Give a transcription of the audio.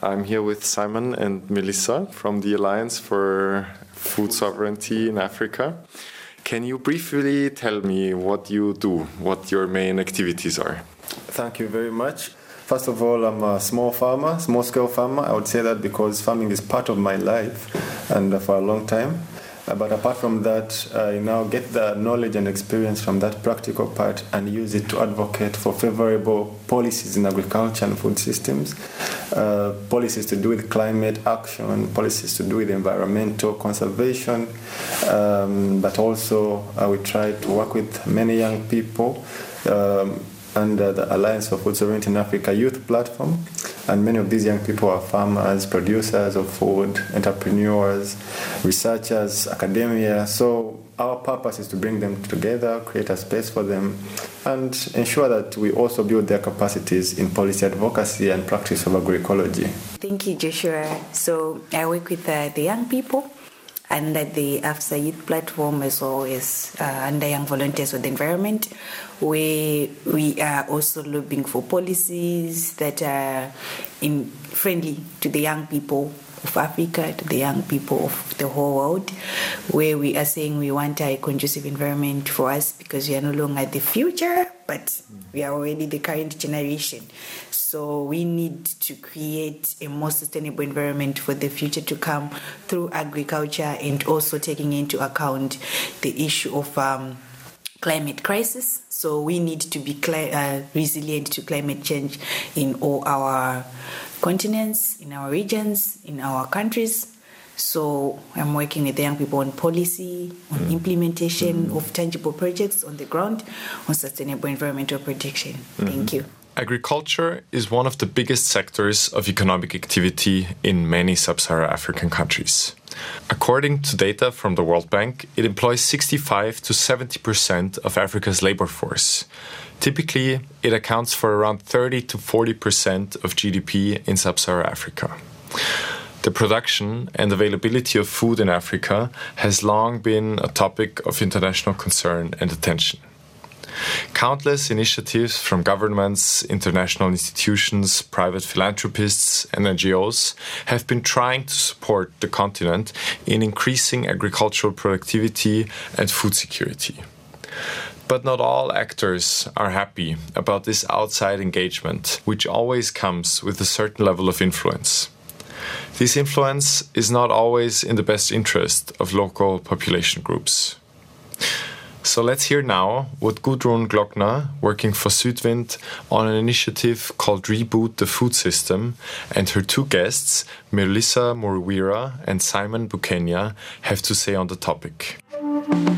I'm here with Simon and Melissa from the Alliance for Food Sovereignty in Africa. Can you briefly tell me what you do, what your main activities are? Thank you very much. First of all, I'm a small-scale farmer. I would say that because farming is part of my life and for a long time. But apart from that, I now get the knowledge and experience from that practical part and use it to advocate for favorable policies in agriculture and food systems, policies to do with climate action, policies to do with environmental conservation, but also we try to work with many young people under the Alliance for Food Sovereignty in Africa youth platform. And many of these young people are farmers, producers of food, entrepreneurs, researchers, academia. So our purpose is to bring them together, create a space for them, and ensure that we also build their capacities in policy advocacy and practice of agroecology. Thank you, Joshua. So I work with the young people under the AFSA Youth Platform, as well as under Young Volunteers for the Environment, where we are also lobbying for policies that are friendly to the young people of Africa, to the young people of the whole world, where we are saying we want a conducive environment for us because we are no longer the future, but we are already the current generation. So we need to create a more sustainable environment for the future to come through agriculture and also taking into account the issue of climate crisis. So we need to be resilient to climate change in all our continents, in our regions, in our countries. So I'm working with the young people on policy, on implementation of tangible projects on the ground, on sustainable environmental protection. Thank you. Agriculture is one of the biggest sectors of economic activity in many sub-Saharan African countries. According to data from the World Bank, it employs 65 to 70% of Africa's labor force. Typically, it accounts for around 30 to 40% of GDP in sub-Saharan Africa. The production and availability of food in Africa has long been a topic of international concern and attention. Countless initiatives from governments, international institutions, private philanthropists, and NGOs have been trying to support the continent in increasing agricultural productivity and food security. But not all actors are happy about this outside engagement, which always comes with a certain level of influence. This influence is not always in the best interest of local population groups. So let's hear now what Gudrun Glockner, working for Südwind on an initiative called Reboot the Food System, and her two guests, Melissa Muruwira and Simon Bukenya, have to say on the topic.